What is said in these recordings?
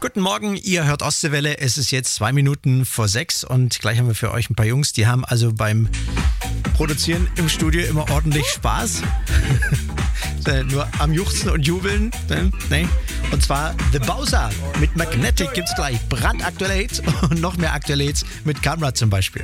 Guten Morgen, ihr hört Ostseewelle. Es ist jetzt 2 Minuten vor 6 und gleich haben wir für euch ein paar Jungs, die haben also beim Produzieren im Studio immer ordentlich Spaß. Nur am Juchzen und Jubeln. Nee. Und zwar The Bowser mit Magnetic gibt's gleich. Brandaktuelle Hits und noch mehr aktuelle Hits mit Camera zum Beispiel.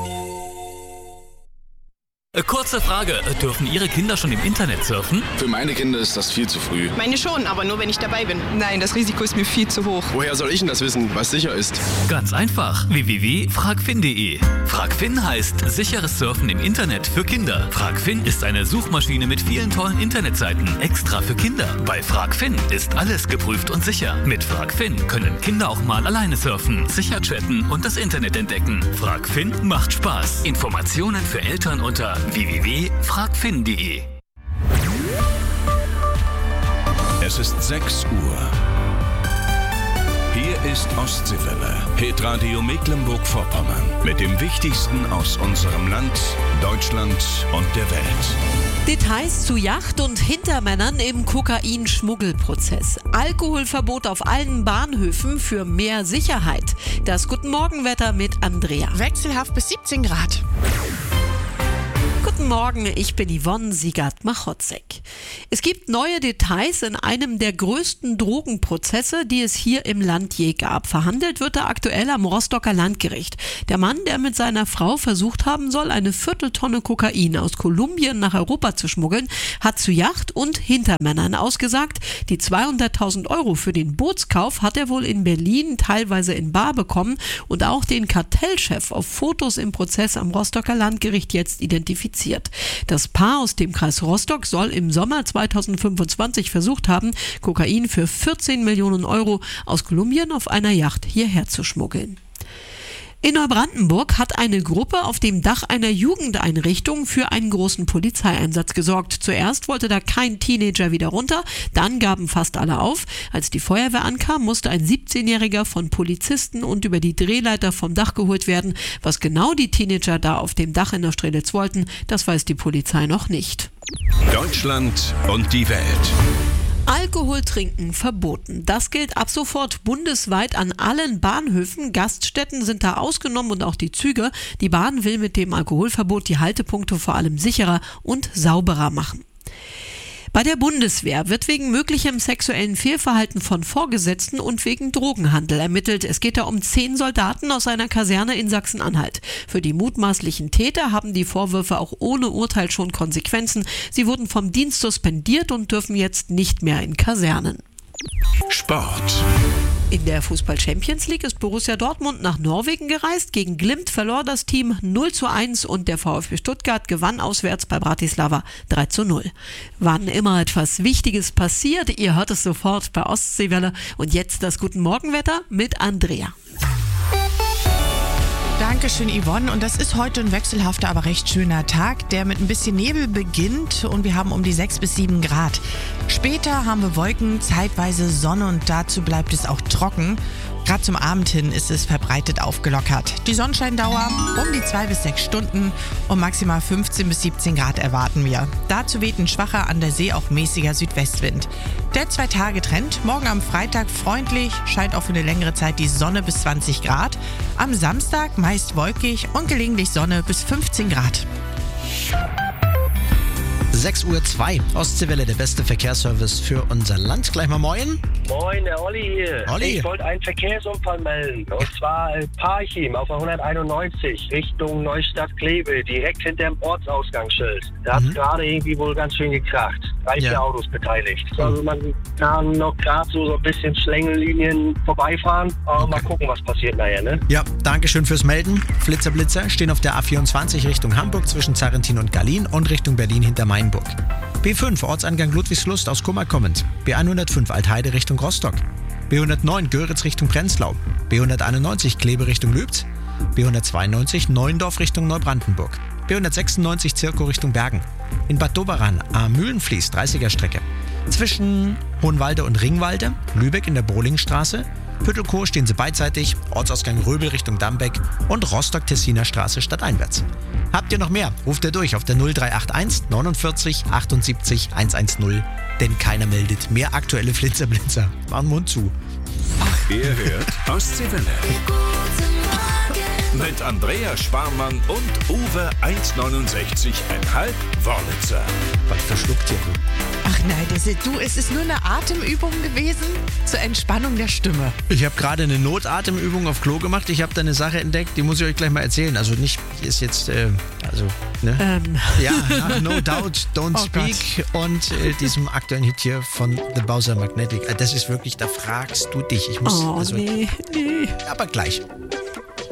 Kurze Frage, dürfen Ihre Kinder schon im Internet surfen? Für meine Kinder ist das viel zu früh. Meine schon, aber nur wenn ich dabei bin. Nein, das Risiko ist mir viel zu hoch. Woher soll ich denn das wissen, was sicher ist? Ganz einfach, www.fragfin.de. Fragfin heißt sicheres Surfen im Internet für Kinder. Fragfin ist eine Suchmaschine mit vielen tollen Internetseiten, extra für Kinder. Bei Fragfin ist alles geprüft und sicher. Mit Fragfin können Kinder auch mal alleine surfen, sicher chatten und das Internet entdecken. Fragfin macht Spaß. Informationen für Eltern unter www.fragfin.de. Es ist 6 Uhr. Hier ist Ostseewelle, Hitradio Mecklenburg-Vorpommern. Mit dem Wichtigsten aus unserem Land, Deutschland und der Welt. Details zu Yacht- und Hintermännern im Kokain-Schmuggelprozess. Alkoholverbot auf allen Bahnhöfen für mehr Sicherheit. Das Guten Morgenwetter mit Andrea. Wechselhaft bis 17 Grad. Guten Morgen, ich bin Yvonne Siegert-Machotzek. Es gibt neue Details in einem der größten Drogenprozesse, die es hier im Land je gab. Verhandelt wird er aktuell am Rostocker Landgericht. Der Mann, der mit seiner Frau versucht haben soll, eine Vierteltonne Kokain aus Kolumbien nach Europa zu schmuggeln, hat zu Yacht- und Hintermännern ausgesagt. Die 200.000 Euro für den Bootskauf hat er wohl in Berlin teilweise in bar bekommen und auch den Kartellchef auf Fotos im Prozess am Rostocker Landgericht jetzt identifiziert. Das Paar aus dem Kreis Rostock soll im Sommer 2025 versucht haben, Kokain für 14 Millionen Euro aus Kolumbien auf einer Yacht hierher zu schmuggeln. In Neubrandenburg hat eine Gruppe auf dem Dach einer Jugendeinrichtung für einen großen Polizeieinsatz gesorgt. Zuerst wollte da kein Teenager wieder runter, dann gaben fast alle auf. Als die Feuerwehr ankam, musste ein 17-Jähriger von Polizisten und über die Drehleiter vom Dach geholt werden. Was genau die Teenager da auf dem Dach in der Strelitz wollten, das weiß die Polizei noch nicht. Deutschland und die Welt. Alkohol trinken verboten. Das gilt ab sofort bundesweit an allen Bahnhöfen. Gaststätten sind da ausgenommen und auch die Züge. Die Bahn will mit dem Alkoholverbot die Haltepunkte vor allem sicherer und sauberer machen. Bei der Bundeswehr wird wegen möglichem sexuellen Fehlverhalten von Vorgesetzten und wegen Drogenhandel ermittelt. Es geht da um 10 Soldaten aus einer Kaserne in Sachsen-Anhalt. Für die mutmaßlichen Täter haben die Vorwürfe auch ohne Urteil schon Konsequenzen. Sie wurden vom Dienst suspendiert und dürfen jetzt nicht mehr in Kasernen. Sport. In der Fußball-Champions League ist Borussia Dortmund nach Norwegen gereist. Gegen Glimt verlor das Team 0:1 und der VfB Stuttgart gewann auswärts bei Bratislava 3:0. Wann immer etwas Wichtiges passiert, ihr hört es sofort bei Ostseewelle. Und jetzt das Guten Morgenwetter mit Andrea. Dankeschön, Yvonne. Und das ist heute ein wechselhafter, aber recht schöner Tag, der mit ein bisschen Nebel beginnt und wir haben um die 6 bis 7 Grad. Später haben wir Wolken, zeitweise Sonne und dazu bleibt es auch trocken. Gerade zum Abend hin ist es verbreitet aufgelockert. Die Sonnenscheindauer um die 2 bis 6 Stunden und maximal 15 bis 17 Grad erwarten wir. Dazu weht ein schwacher, an der See auch mäßiger Südwestwind. Der 2-Tage-Trend, morgen am Freitag freundlich, scheint auch für eine längere Zeit die Sonne bis 20 Grad. Am Samstag meist wolkig und gelegentlich Sonne bis 15 Grad. 6:02 Uhr, Ostseewelle, der beste Verkehrsservice für unser Land. Gleich mal moin. Moin, der Olli hier. Olli. Ich wollte einen Verkehrsunfall melden. Und zwar Parchim auf der 191 Richtung Neustadt-Kleve, direkt hinter dem Ortsausgangsschild. Da hat gerade irgendwie wohl ganz schön gekracht. 3-4 Autos beteiligt. Also man kann noch gerade so ein bisschen Schlängellinien vorbeifahren. Aber mal gucken, was passiert nachher, ne? Ja, danke schön fürs Melden. Flitzer stehen auf der A24 Richtung Hamburg zwischen Zarrentin und Gallien und Richtung Berlin hinter Mainburg. B5 Ortsangang Ludwigslust aus Kummer kommend. B105 Altheide Richtung Rostock. B109 Göritz Richtung Prenzlau. B191 Kleve Richtung Lübz. B192 Neuendorf Richtung Neubrandenburg. B196 Zirkow Richtung Bergen. In Bad Doberan am Mühlenfließ 30er Strecke. Zwischen Hohenwalde und Ringwalde, Lübeck in der Bohlingstraße. Püttelkow stehen sie beidseitig, Ortsausgang Röbel Richtung Dambeck und Rostock-Tessiner Straße stadteinwärts. Habt ihr noch mehr? Ruft ihr durch auf der 0381 49 78 110, denn keiner meldet mehr aktuelle Flitzer. Machen Mund zu. Ach Ihr hört Ostseewelle. Mit Andrea Sparmann und Uwe 1,69,5 Wörlitzer. Was verschluckt hier? Ach nein, es ist nur eine Atemübung gewesen zur Entspannung der Stimme. Ich habe gerade eine Notatemübung auf Klo gemacht. Ich habe da eine Sache entdeckt, die muss ich euch gleich mal erzählen. Also nicht, ist jetzt, ne? Ja, nach No Doubt, Don't Speak und diesem aktuellen Hit hier von The Bowser Magnetic. Das ist wirklich, da fragst du dich. Ich muss, nee. Aber gleich.